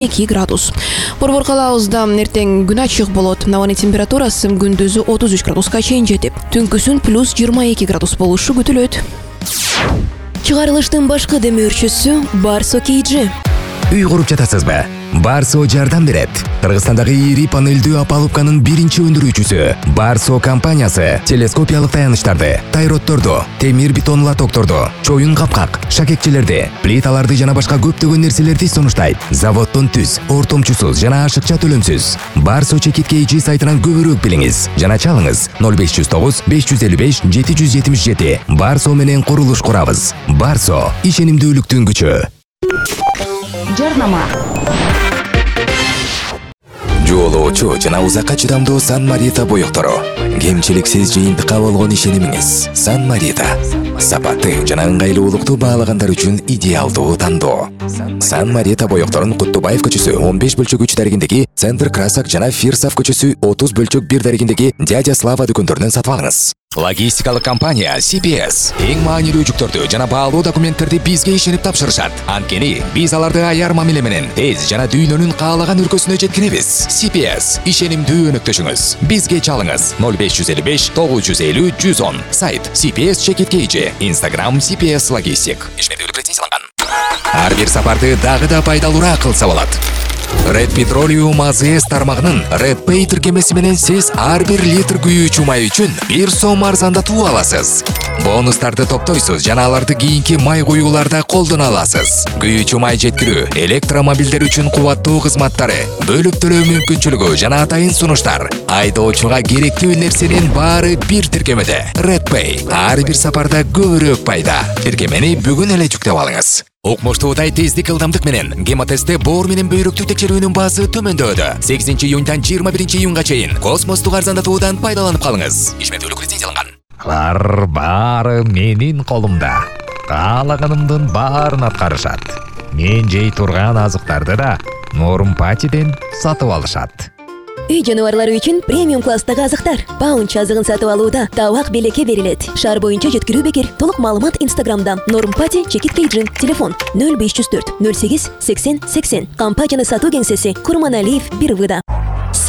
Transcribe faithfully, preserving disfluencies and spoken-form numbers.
эки градус. Борбор калаабызда эртең күн ачык болот. Абанын температурасы күндүзү отуз үч градуска чейин жетип, түнкүсүн плюс жыйырма эки градус болушу күтүлөт. Чыгарылыштын башкы демөөрчүсү Barso кей джи. Үй куруп жатасызбы? Barso жардам берет. Кыргызстандагы ири панелдүү опалубканын биринчи өндүрүүчүсү Barso компаниясы телескопиялык таяныштарды, тайротторду, темир бетон лотокторду, чоюн капкак, шакекчелерди, плиталарды жана башка көптөгөн нерселерди сунуштайт. Заводдон түз, ортомчусуз жана ашыкча төлөмсүз. Barso чекит кей джи сайтынан көбүрөөк билиңиз жана чалыңыз ноль беш жүз тогуз беш жүз элүү беш жети жүз жетимиш жети. Barso менен курулуш курабыз. Barso ишенимдүүлүктүн күчү. Жарнама. Жолоочу жана узакка чыдамдуу Сан Марита боёктору. Кемчиликсиз жыйынтыкка болгон ишенимиңиз. Сан Марита. Сапаты жана ыңгайлуулукту баалагандар үчүн идеалдуу тандоо. Сан Марита боёкторун Куттубаев көчөсү он беш бөлчөк үч дарегиндеги Центр Красок жана Фирсов көчөсү отуз бөлчөк бир дарегиндеги Дядя Слава дүкөндөрүнөн сатып алыңыз. Логистикалык компания си пи эс эң маанилүү жүктөрдү жана баалуу документтерди бизге ишенип тапшырышат. Анткени биз аларды аяр мамиле менен тез жана дүйнөнүн каалаган өлкөсүнө жеткиребиз. си пи эс ишенимдүү өнөктөшүңүз. Бизге чалыңыз ноль беш жүз элүү беш тогуз жүз элүү жүз он. Сайт си пи эс чекит кей джи. Instagram си пи эс Logistic. Ишмердүүлүк лицензияланган. Ар бир сапарды дагы да пайдалуураак кылса болот. Red Petroleum а зэ эс тармагынын Red Pay тиркемеси менен сиз ар бир литр күйүүчү май үчүн бир сом арзандатуу аласыз. Бонустарды топтойсуз жана аларды кийинки май куюуларда колдоно аласыз. Күйүүчү май жеткирүү, электромобилдер үчүн кубаттуу кызматтары, бөлүп төлөө мүмкүнчүлүгү жана атайын сунуштар. Айдоочуга керектүү нерсенин баары бир тиркемеде. Red Pay ар бир сапарда көбүрөөк пайда. Тиркемени бүгүн эле жүктөп алыңыз. Окмуштуудай тездик ылдамдык менен гемотестте боор менен бөйрөктү текшерүүнүн баасы төмөндөдү. сегизинчи июньдан жыйырма биринчи июнга чейин космостук арзандатуудан пайдаланып калыңыз. Ишмердүүлүк лицензияланган. Алар баары менин колумда. Каалаганымдын баарын аткарышат. Мен жей турган азыктарды да Нормпатиден сатып алышат. Үй жаныбарлары үчүн премиум класстагы азыктар. Паунч азыгын сатып алууда табак белекке берилет. Шаар боюнча жеткирүү бекер. Толук маалымат Инстаграмда. Нормпати чекит кей джи. Телефон ноль беш жүз төрт ноль сегиз сексен сексен. Компанияны сатуу кеңсеси Курманалиев бир выда.